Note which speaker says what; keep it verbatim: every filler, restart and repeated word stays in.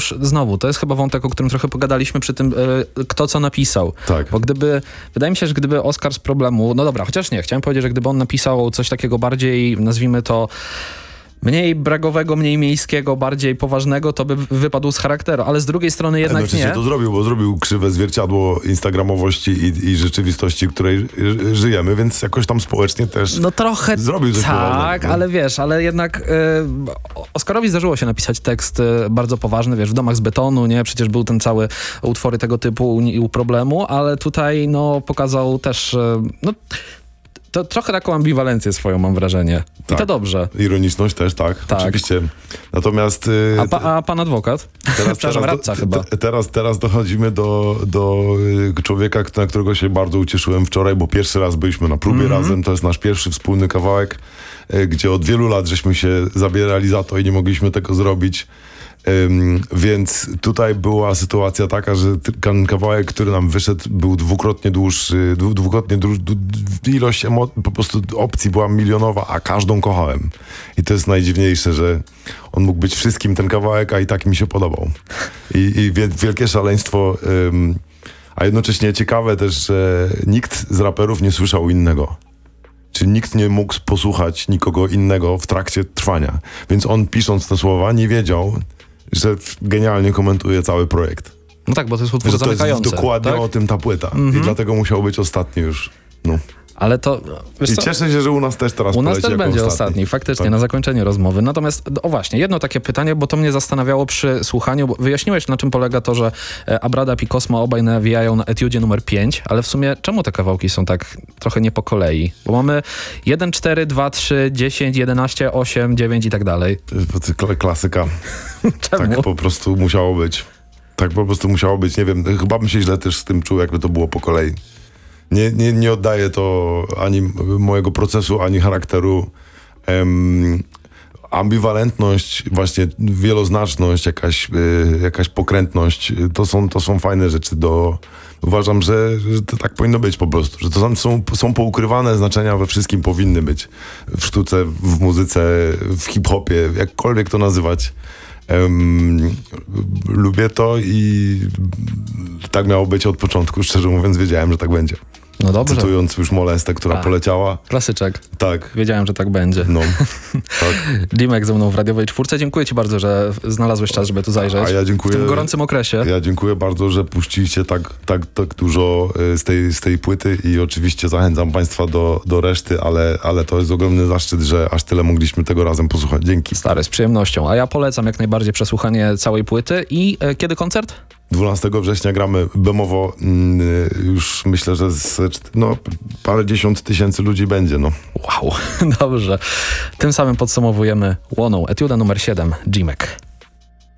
Speaker 1: też znowu, to jest chyba wątek, o którym trochę pogadaliśmy przy tym, y, kto co napisał.
Speaker 2: Tak.
Speaker 1: Bo gdyby, wydaje mi się, że gdyby Oskar z Problemu, no dobra, chociaż nie, chciałem powiedzieć, że gdyby on napisał coś takiego bardziej, nazwijmy to, mniej bragowego, mniej miejskiego, bardziej poważnego, to by wypadł z charakteru, ale z drugiej strony jednak
Speaker 2: znaczy
Speaker 1: nie.
Speaker 2: się to zrobił, bo zrobił krzywe zwierciadło instagramowości i, i rzeczywistości, w której żyjemy, więc jakoś tam społecznie też
Speaker 1: no trochę
Speaker 2: zrobił coś
Speaker 1: tak,
Speaker 2: poważnego, no.
Speaker 1: ale wiesz, ale jednak y, Oskarowi zdarzyło się napisać tekst y, bardzo poważny, wiesz, w Domach z betonu, nie? Przecież był ten cały utwory tego typu u, u Problemu, ale tutaj no pokazał też, y, no to trochę taką ambiwalencję swoją, mam wrażenie. I
Speaker 2: tak.
Speaker 1: to dobrze.
Speaker 2: Ironiczność też, tak,
Speaker 1: tak.
Speaker 2: oczywiście. Natomiast... Y,
Speaker 1: a, pa, a pan adwokat?
Speaker 2: Teraz,
Speaker 1: Przepraszam,
Speaker 2: teraz,
Speaker 1: radca
Speaker 2: do,
Speaker 1: chyba.
Speaker 2: Te, teraz, teraz dochodzimy do, do y, człowieka, na którego się bardzo ucieszyłem wczoraj, bo pierwszy raz byliśmy na próbie mm-hmm. razem. To jest nasz pierwszy wspólny kawałek, y, gdzie od wielu lat żeśmy się zabierali za to i nie mogliśmy tego zrobić. Um, więc tutaj była sytuacja taka, że ten kawałek, który nam wyszedł, był dwukrotnie dłuższy, dwu, dwukrotnie dłuższy, ilość emo- po prostu opcji była milionowa, a każdą kochałem. I to jest najdziwniejsze, że on mógł być wszystkim ten kawałek, a i tak mi się podobał. I, i wielkie szaleństwo, um, a jednocześnie ciekawe też, że nikt z raperów nie słyszał innego. Czyli nikt nie mógł posłuchać nikogo innego w trakcie trwania. Więc on, pisząc te słowa, nie wiedział, że genialnie komentuje cały projekt.
Speaker 1: No tak, bo to jest utwór
Speaker 2: że to
Speaker 1: zamykający.
Speaker 2: jest dokładnie
Speaker 1: tak?
Speaker 2: o tym ta płyta.
Speaker 1: Mm-hmm.
Speaker 2: I dlatego musiał być ostatni już. No.
Speaker 1: Ale to... Wiesz
Speaker 2: I
Speaker 1: co?
Speaker 2: cieszę się, że u nas też teraz
Speaker 1: U nas
Speaker 2: poleci
Speaker 1: też
Speaker 2: jako
Speaker 1: będzie
Speaker 2: ostatni.
Speaker 1: ostatni, faktycznie,
Speaker 2: tak.
Speaker 1: na zakończenie rozmowy. Natomiast, o właśnie, jedno takie pytanie, bo to mnie zastanawiało przy słuchaniu, bo wyjaśniłeś, na czym polega to, że Abrada i Kosma obaj nawijają na etiudzie numer pięć, ale w sumie czemu te kawałki są tak trochę nie po kolei? Bo mamy jeden, cztery, dwa, trzy, dziesięć, jedenaście, osiem, dziewięć i tak dalej.
Speaker 2: To jest klasyka.
Speaker 1: Czemu?
Speaker 2: Tak po prostu musiało być. Tak po prostu musiało być. Nie wiem, chyba bym się źle też z tym czuł, jakby to było po kolei. Nie, nie, nie oddaje to ani mojego procesu, ani charakteru. Um, ambiwalentność, właśnie wieloznaczność, jakaś, y, jakaś pokrętność, to są, to są fajne rzeczy do... Uważam, że, że to tak powinno być po prostu, że to są, są poukrywane znaczenia, we wszystkim powinny być. W sztuce, w muzyce, w hip-hopie, jakkolwiek to nazywać. Um, lubię to i tak miało być od początku, szczerze mówiąc wiedziałem, że tak będzie.
Speaker 1: No dobrze.
Speaker 2: Cytując już Molestę, która
Speaker 1: A,
Speaker 2: poleciała.
Speaker 1: Klasyczek.
Speaker 2: Tak.
Speaker 1: Wiedziałem, że tak będzie.
Speaker 2: No, tak.
Speaker 1: Dimek ze mną w Radiowej Czwórce. Dziękuję ci bardzo, że znalazłeś czas, żeby tu zajrzeć.
Speaker 2: A ja dziękuję.
Speaker 1: W tym gorącym okresie.
Speaker 2: Ja dziękuję bardzo, że puściliście tak, tak, tak dużo z tej, z tej płyty i oczywiście zachęcam państwa do, do reszty, ale, ale to jest ogromny zaszczyt, że aż tyle mogliśmy tego razem posłuchać. Dzięki.
Speaker 1: Stary, z przyjemnością. A ja polecam jak najbardziej przesłuchanie całej płyty. I e, kiedy koncert?
Speaker 2: dwunastego września gramy bemowo, yy, już myślę, że z, no, parę dziesiąt tysięcy ludzi będzie. No.
Speaker 1: Wow, dobrze. Tym samym podsumowujemy Łoną, etiuda numer siedem, G-Mac.